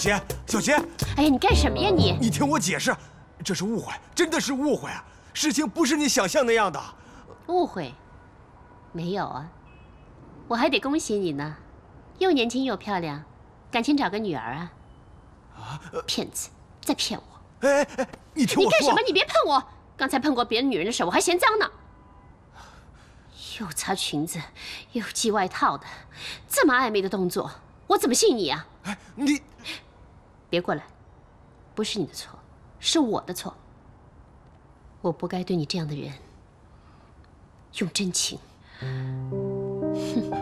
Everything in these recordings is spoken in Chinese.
姐，小杰， 哎呀，你干什么呀你？ 你听我解释，这是误会，真的是误会啊！事情不是你想象那样的。 误会？没有啊，我还得恭喜你呢，又年轻又漂亮，感情找个女儿啊！骗子，在骗我！ 哎，你听我说。 你干什么？你别碰我！刚才碰过别的女人的手，我还嫌脏呢。又擦裙子，又系外套的，这么暧昧的动作，我怎么信你啊？ 哎，你别过来，不是你的错，是我的错。我不该对你这样的人用真情。哼，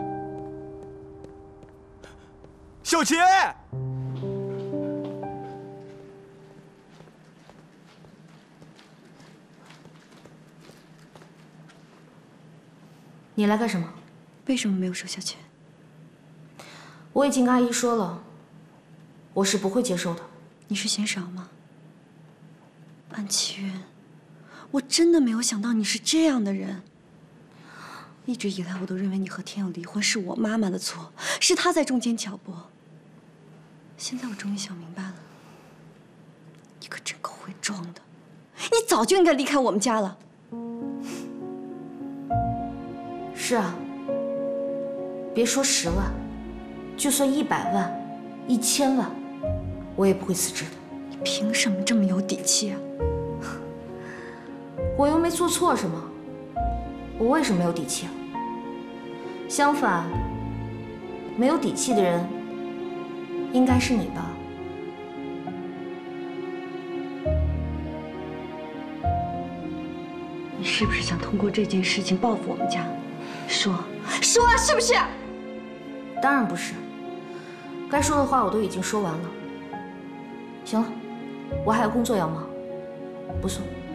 小杰， 你来干什么？ 为什么没有收小钱？ 我已经跟阿姨说了，我是不会接受的。 你是嫌少吗？安启源，我真的没有想到你是这样的人。一直以来，我都认为你和天佑离婚是我妈妈的错，是她在中间挑拨。现在我终于想明白了，你可真够会装的，你早就应该离开我们家了。 是啊，别说10万，就算100万、1000万，我也不会辞职的。 你凭什么这么有底气啊？ 我又没做错什么，我为什么没有底气啊？相反，没有底气的人应该是你吧？ 你是不是想通过这件事情报复我们家？说啊，是不是？ 当然不是，该说的话我都已经说完了。行了，我还有工作要忙，不送。